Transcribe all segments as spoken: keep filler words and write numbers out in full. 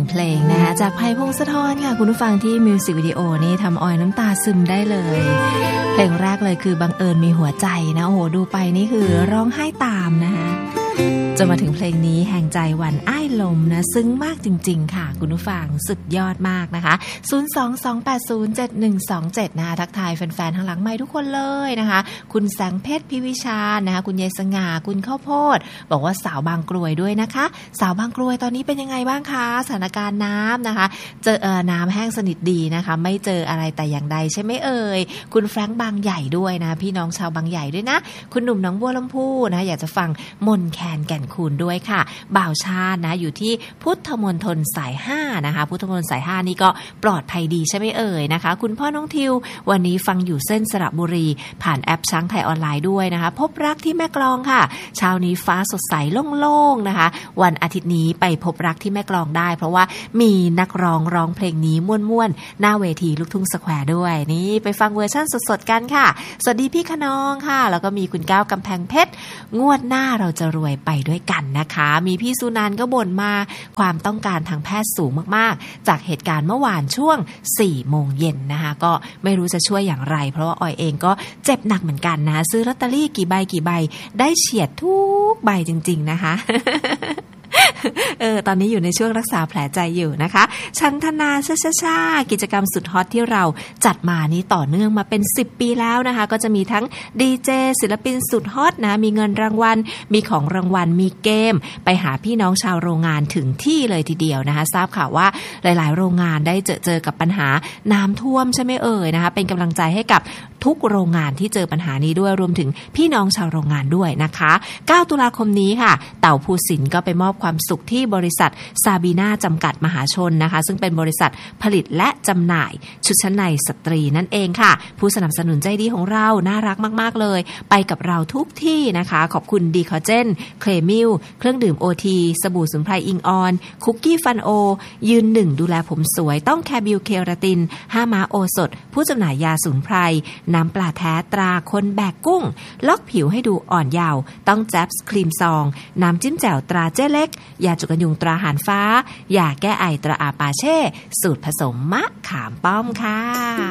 เพลงนะคะจากไผ่พงศธรค่ะคุณผู้ฟังที่มิวสิกวิดีโอนี่ทำออยน้ำตาซึมได้เลยเพลงแรกเลยคือบังเอิญมีหัวใจนะโอ้โหดูไปนี่คือร้องไห้ตามนะคะจนมาถึงเพลงนี้แห่งใจหวันอ้ายลมนะซึ้งมากจริงๆค่ะคุณผู้ฟังสุดยอดมากนะคะศูนย์ สอง สอง แปด ศูนย์ เจ็ด หนึ่ง สอง เจ็ดนะคะทักทายแฟนๆทางหลังไมค์ทุกคนเลยนะคะคุณแสงเพชรพิวิชานะคะคุณยายสง่าคุณข้าวโพดบอกว่าสาวบางกรวยด้วยนะคะสาวบางกรวยตอนนี้เป็นยังไงบ้างคะสถานการณ์น้ำนะคะเจอเอ่อน้ำแห้งสนิทดีนะคะไม่เจออะไรแต่อย่างใดใช่ไหมเอ่ยคุณแฟรงค์บางใหญ่ด้วยนะพี่น้องชาวบางใหญ่ด้วยนะคุณหนุ่มหนองบัวลำพูนะอยากจะฟังมนแคนแก่นคูณด้วยค่ะบ่าวชาตินะอยู่ที่พุทธมณฑลสายห้านะคะพุทธมณฑลสายห้านี่ก็ปลอดภัยดีใช่ไหมเอ่ยนะคะคุณพ่อน้องทิววันนี้ฟังอยู่เส้นสระบุรีผ่านแอปช้างไทยออนไลน์ด้วยนะคะพบรักที่แม่กลองค่ะเช้านี้ฟ้าสดใสโล่งๆนะคะวันอาทิตย์นี้ไปพบรักที่แม่กลองได้เพราะว่ามีนักร้องร้องเพลงนี้ม่วนๆหน้าเวทีลูกทุ่งสแควร์ด้วยนี่ไปฟังเวอร์ชั่นสดๆกันค่ะสวัสดีพี่ขนองค่ะแล้วก็มีคุณก้าวกำแพงเพชรงวดหน้าเราจะรวยไปด้วยกันนะคะมีพี่สุนันท์ก็บ่นมาความต้องการทางแพทย์สูงมากๆจากเหตุการณ์เมื่อวานช่วงสี่โมงเย็นนะคะก็ไม่รู้จะช่วยอย่างไรเพราะว่าออยเองก็เจ็บหนักเหมือนกันนะซื้อลอตเตอรี่กี่ใบกี่ใบได้เฉียดทุกใบจริงๆนะคะ เออตอนนี้อยู่ในช่วงรักษาแผลใจอยู่นะคะชันธนาชาชาชากิจกรรมสุดฮอตที่เราจัดมานี้ต่อเนื่องมาเป็นสิบปีแล้วนะคะก็จะมีทั้งดีเจศิลปินสุดฮอตนะมีเงินรางวัลมีของรางวัลมีเกมไปหาพี่น้องชาวโรงงานถึงที่เลยทีเดียวนะคะทราบข่าวว่าหลายๆโรงงานได้เจอเจอกับปัญหาน้ำท่วมใช่ไหมเอ่ยนะคะเป็นกำลังใจให้กับทุกโรงงานที่เจอปัญหานี้ด้วยรวมถึงพี่น้องชาวโรงงานด้วยนะคะเก้าตุลาคมนี้ค่ะเต่าภูสินทร์ก็ไปมอบความสุขที่บริษัทซาบีนาจำกัดมหาชนนะคะซึ่งเป็นบริษัทผลิตและจำหน่ายชุดชั้นในสตรีนั่นเองค่ะผู้สนับสนุนใจดีของเราน่ารักมากๆเลยไปกับเราทุกที่นะคะขอบคุณดีคอเจนเคลมิลเครื่องดื่มโอทีสบู่สมุนไพรอิงออนคุกกี้ฟันโอยืนหนึ่งดูแลผมสวยต้องแคบิวเคราตินห้าม้าโอสถผู้จำหน่ายยาสมุนไพรน้ำปลาแท้ตราคนแบกกุ้งล็อกผิวให้ดูอ่อนเยาว์ต้องแจ๊บส์ครีมซองน้ำจิ้มแจ่วตราเจ๊เล็กยาจุกยุงตราหานฟ้ายาแก้ไอตราอาปาเช่สูตรผสมมะขามป้อมค่ะ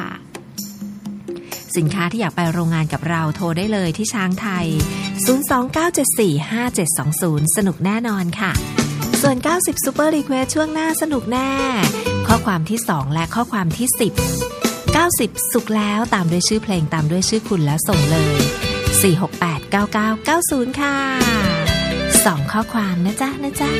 สินค้าที่อยากไปโรงงานกับเราโทรได้เลยที่ช้างไทยศูนย์ สอง เก้า เจ็ด สี่ ห้า เจ็ด สอง ศูนย์สนุกแน่นอนค่ะส่วนเก้าสิบ Super Request ช่วงหน้าสนุกแน่ข้อความที่สองและข้อความที่สิบเก้าสิบสุขแล้วตามด้วยชื่อเพลงตามด้วยชื่อคุณแล้วส่งเลยสี่ หก แปด เก้า เก้า เก้า ศูนย์ค่ะสองข้อความนะจ๊ะนะจ๊ะ